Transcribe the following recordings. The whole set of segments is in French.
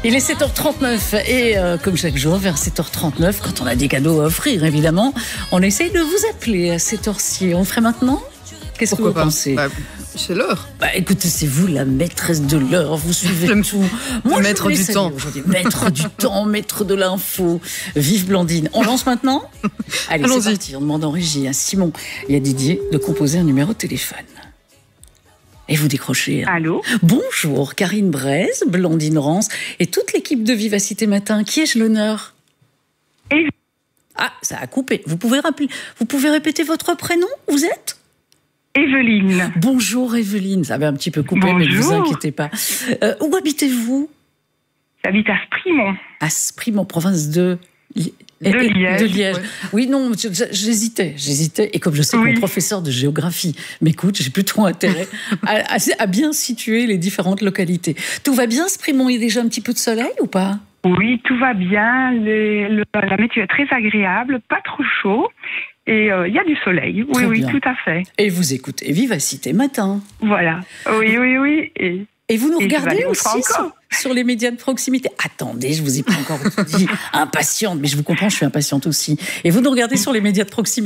Il est 7h39 et comme chaque jour vers 7h39, quand on a des cadeaux à offrir évidemment, on essaye de vous appeler à cette heure-ci. On le ferait maintenant ? Qu'est-ce que vous pensez ? C'est l'heure. Écoutez, c'est vous la maîtresse de l'heure, vous suivez tout. Moi, maître du temps. Maître du temps, maître de l'info. Vive Blandine. On lance maintenant ? Allez, c'est parti. On demande en régie à Simon et à Didier de composer un numéro de téléphone. Et vous décrochez. Allô ? Bonjour, Karine Braise, Blandine Rance et toute l'équipe de Vivacité Matin. Qui ai-je l'honneur ? Ça a coupé. Vous pouvez répéter votre prénom ? Vous êtes ? Evelyne. Bonjour Evelyne. Ça avait un petit peu coupé, Bonjour. mais ne vous inquiétez pas. Où habitez-vous ? J'habite à Sprimont. À Sprimont, province de Liège. De Liège. Oui, non, j'hésitais. Et comme je sais que mon professeur de géographie m'écoute, j'ai plutôt intérêt à bien situer les différentes localités. Tout va bien, Sprimont ? Il y a déjà un petit peu de soleil ou pas ? Oui, tout va bien. La météo est très agréable, pas trop chaud. Et il y a du soleil. Très Oui, bien. tout à fait. Et vous écoutez Vivacité Matin. Voilà. Oui. Et vous nous regardez je aussi sur les médias de proximité. Attendez, je vous ai pas encore dit impatiente, mais je vous comprends, je suis impatiente aussi. Et vous nous regardez sur les médias de proximité ?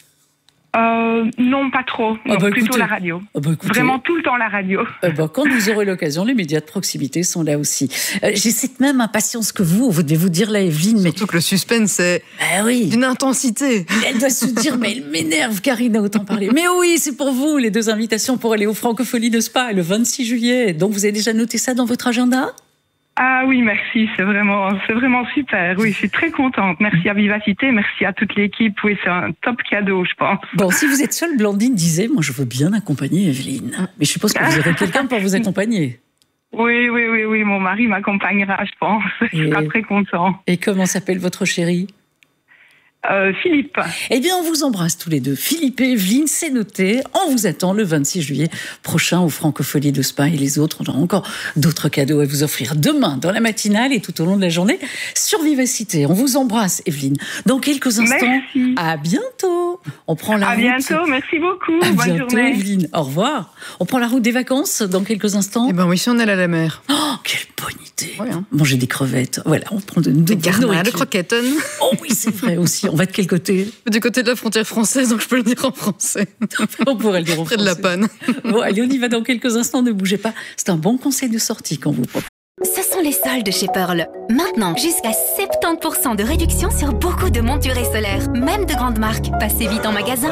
Non, pas trop. Non, plutôt la radio. Vraiment tout le temps la radio. Quand vous aurez l'occasion, les médias de proximité sont là aussi. J'ai cette même impatience que vous devez vous dire là, Evelyne. Surtout que le suspense est d'une intensité. Elle doit se dire, mais elle m'énerve, Karine a autant parlé. Mais oui, c'est pour vous, les 2 invitations pour aller aux Francopholies de Spa le 26 juillet. Donc vous avez déjà noté ça dans votre agenda ? Ah oui, merci, c'est vraiment super. Oui, je suis très contente. Merci à Vivacité, merci à toute l'équipe. Oui, c'est un top cadeau, je pense. Bon, si vous êtes seule, Blandine disait, moi je veux bien accompagner Evelyne. Mais je suppose que vous aurez quelqu'un pour vous accompagner. Oui, mon mari m'accompagnera, je pense. Je serai très content. Et comment s'appelle votre chéri ? Philippe. Eh bien, on vous embrasse tous les deux. Philippe et Evelyne, c'est noté. On vous attend le 26 juillet prochain aux Francopholies de Spa et les autres. On aura encore d'autres cadeaux à vous offrir demain dans la matinale et tout au long de la journée sur Vivacité. On vous embrasse, Evelyne. Dans quelques instants, merci. À bientôt. On prend la route. À bientôt, merci beaucoup. À Bonne bientôt, journée. Evelyne. Au revoir. On prend la route des vacances dans quelques instants. Eh ben oui, si on est à la mer. Oh, quelle bonne idée. Ouais, hein. Manger des crevettes. Voilà, on prend des carnats, de croquettes. Oh oui, c'est vrai aussi. On va de quel côté ? Du côté de la frontière française, donc je peux le dire en français. On pourrait le dire en français. Près de la Panne. Bon, allez, on y va dans quelques instants, ne bougez pas. C'est un bon conseil de sortie qu'on vous propose. Ce sont les soldes chez Pearl. Maintenant, jusqu'à 70% de réduction sur beaucoup de montures et solaires, même de grandes marques. Passez vite en magasin.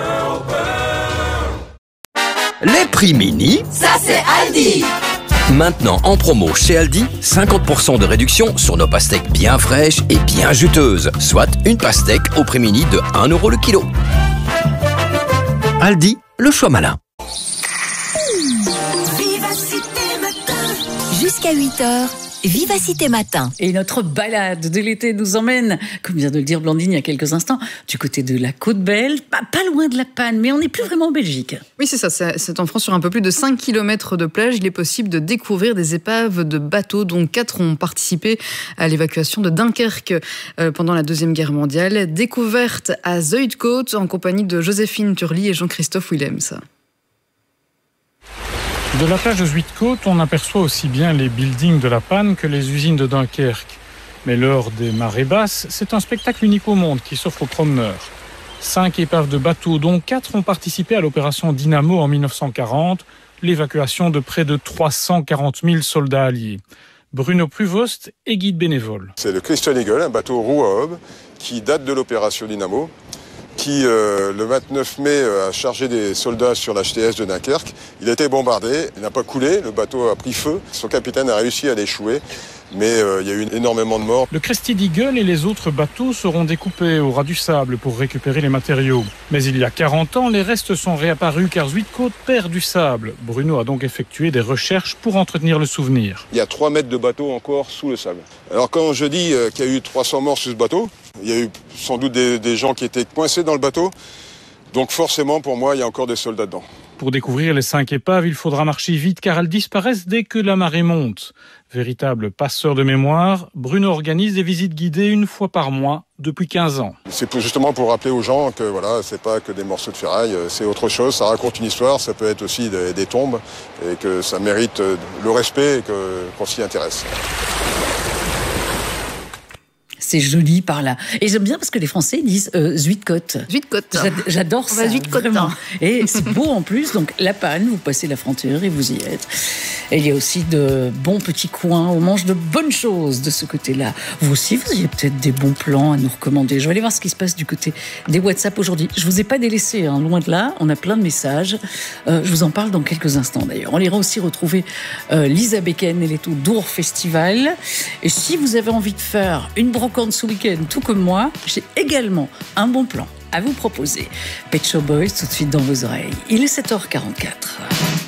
Les prix mini, ça c'est Aldi. Maintenant en promo chez Aldi, 50% de réduction sur nos pastèques bien fraîches et bien juteuses, soit une pastèque au prix mini de 1 € le kilo. Aldi, le choix malin. Jusqu'à 8h, Vivacité Matin. Et notre balade de l'été nous emmène, comme vient de le dire Blandine il y a quelques instants, du côté de la Côte-Belle, pas loin de la Panne, mais on n'est plus vraiment en Belgique. Oui, c'est ça, c'est en France, sur un peu plus de 5 km de plage, il est possible de découvrir des épaves de bateaux, dont 4 ont participé à l'évacuation de Dunkerque pendant la Deuxième Guerre mondiale. Découverte à Zuidcote en compagnie de Joséphine Turly et Jean-Christophe Willems. De la plage de Zuidcote, on aperçoit aussi bien les buildings de la Panne que les usines de Dunkerque. Mais lors des marées basses, c'est un spectacle unique au monde qui s'offre aux promeneurs. 5 épaves de bateaux, dont 4 ont participé à l'opération Dynamo en 1940, l'évacuation de près de 340 000 soldats alliés. Bruno Pruvost est guide bénévole. C'est le Christian Eagle, un bateau roue à hob qui date de l'opération Dynamo, qui, le 29 mai, a chargé des soldats sur l'HTS de Dunkerque. Il a été bombardé, il n'a pas coulé, le bateau a pris feu. Son capitaine a réussi à l'échouer, mais il y a eu énormément de morts. Le Crested Eagle et les autres bateaux seront découpés au ras du sable pour récupérer les matériaux. Mais il y a 40 ans, les restes sont réapparus car Zuidcote perd du sable. Bruno a donc effectué des recherches pour entretenir le souvenir. Il y a 3 mètres de bateau encore sous le sable. Alors quand je dis qu'il y a eu 300 morts sur ce bateau, il y a eu sans doute des gens qui étaient coincés dans le bateau. Donc forcément, pour moi, il y a encore des soldats dedans. Pour découvrir les 5 épaves, il faudra marcher vite car elles disparaissent dès que la marée monte. Véritable passeur de mémoire, Bruno organise des visites guidées 1 fois par mois depuis 15 ans. C'est justement pour rappeler aux gens que voilà, c'est pas que des morceaux de ferraille, c'est autre chose, ça raconte une histoire, ça peut être aussi des tombes et que ça mérite le respect et qu'on s'y intéresse. c'est joli par là. Et j'aime bien parce que les Français disent Zuidcote. Zuidcote. J'adore ça. Vraiment. Et c'est beau en plus. Donc la Panne, vous passez la frontière et vous y êtes. Et il y a aussi de bons petits coins. On mange de bonnes choses de ce côté-là. Vous aussi, vous avez peut-être des bons plans à nous recommander. Je vais aller voir ce qui se passe du côté des WhatsApp aujourd'hui. Je vous ai pas délaissé, hein, loin de là. On a plein de messages. Je vous en parle dans quelques instants d'ailleurs. On ira aussi retrouver Lisa Becken. Elle est au Dour Festival. Et si vous avez envie de faire une brocante ce week-end, tout comme moi, j'ai également un bon plan à vous proposer. Pet Shop Boys, tout de suite dans vos oreilles. Il est 7h44.